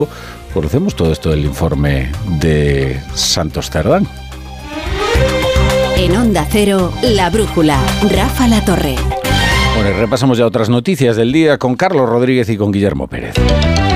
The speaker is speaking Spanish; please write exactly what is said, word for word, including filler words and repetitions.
Conocemos todo esto del informe de Santos Cerdán. En Onda Cero, La Brújula, Rafa La Torre. Bueno, repasamos ya otras noticias del día con Carlos Rodríguez y con Guillermo Pérez.